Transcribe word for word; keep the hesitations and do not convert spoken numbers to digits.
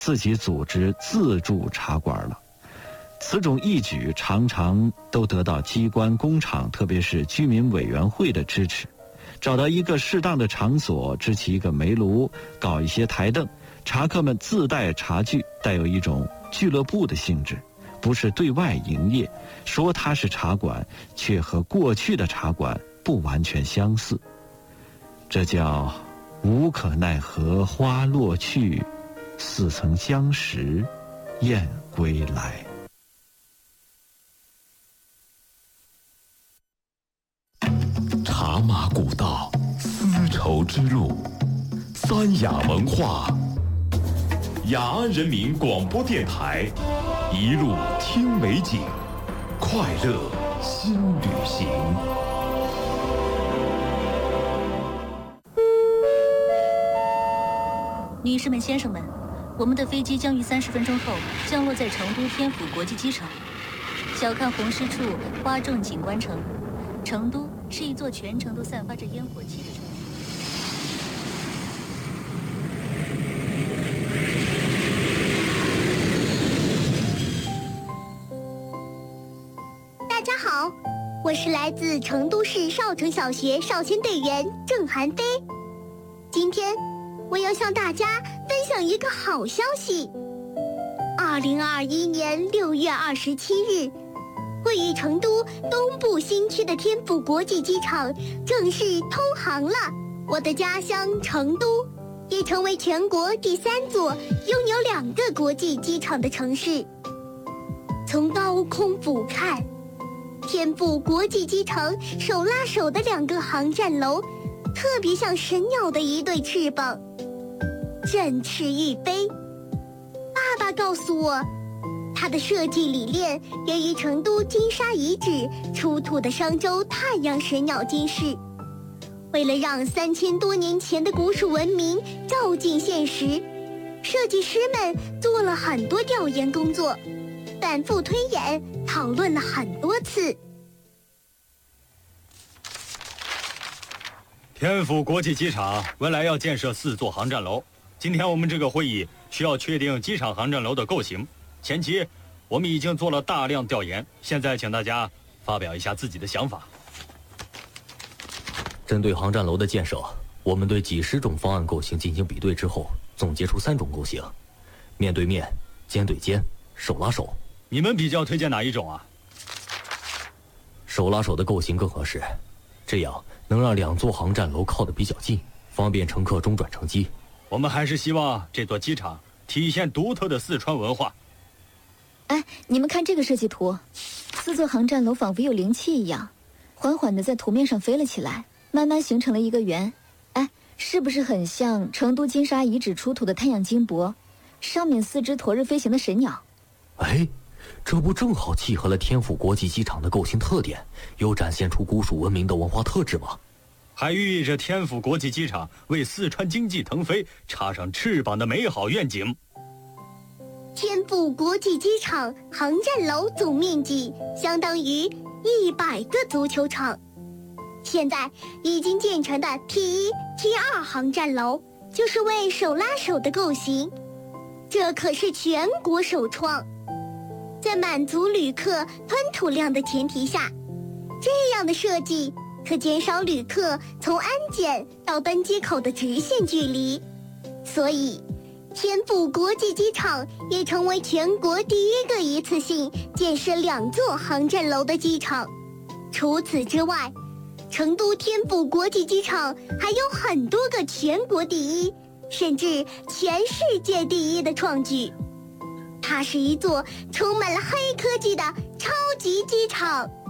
自己组织自助茶馆了。此种义举常常都得到机关、工厂，特别是居民委员会的支持。找到一个适当的场所，支起一个煤炉，搞一些台凳，茶客们自带茶具，带有一种俱乐部的性质，不是对外营业，说它是茶馆，却和过去的茶馆不完全相似。这叫无可奈何花落去，似曾相识燕归来。 茶马古道，丝绸之路，三雅文化，雅安人民广播电台，一路听美景，快乐新旅行。 女士们、先生们，我们的飞机将于三十分钟后降落在成都天府国际机场。小看红湿处，花重景观城。成都是一座全城都散发着烟火气的城市。 大家好，我是来自成都市少城小学少先队员郑涵飞。今天我要向大家分享一个好消息。二零二一年六月二十七日，位于成都东部新区的天府国际机场正式通航了。我的家乡成都也成为全国第三座拥有两个国际机场的城市。从高空俯瞰，天府国际机场手拉手的两个航站楼，特别像神鸟的一对翅膀，振翅欲飞。爸爸告诉我，它的设计理念源于成都金沙遗址出土的商周太阳神鸟金饰。为了让三千多年前的古蜀文明照进现实，设计师们做了很多调研工作，反复推演，讨论了很多次。 天府国际机场未来要建设四座航站楼，今天我们这个会议需要确定机场航站楼的构型。前期我们已经做了大量调研，现在请大家发表一下自己的想法。 针对航站楼的建设，我们对几十种方案构型进行比对之后，总结出三种构型：面对面、肩对肩、手拉手。 你们比较推荐哪一种啊？ 手拉手的构型更合适，这样能让两座航站楼靠得比较近，方便乘客中转乘机。 我们还是希望这座机场体现独特的四川文化。 哎，你们看这个设计图，四座航站楼仿佛有灵气一样，缓缓地在图面上飞了起来，慢慢形成了一个圆。哎，是不是很像成都金沙遗址出土的太阳金箔，上面四只驮着飞行的神鸟？ 哎，这不正好契合了天府国际机场的构型特点，又展现出古蜀文明的文化特质吗？ 还寓意着天府国际机场为四川经济腾飞插上翅膀的美好愿景。 天府国际机场航站楼总面积相当于一百个足球场，现在已经建成的 T 一、T 二航站楼就是为手拉手的构型，这可是全国首创。在满足旅客吞吐量的前提下，这样的设计可减少旅客从安检到登机口的直线距离，所以天府国际机场也成为全国第一个一次性建设两座航站楼的机场。除此之外，成都天府国际机场还有很多个全国第一，甚至全世界第一的创举。它是一座充满了黑科技的超级机场。